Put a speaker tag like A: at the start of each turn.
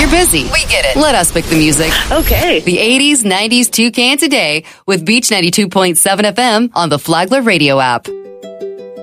A: You're busy.
B: We get it.
A: Let us pick the music.
C: Okay.
A: The 80s, 90s, 2 can today with Beach 92.7 FM on the Flagler Radio app.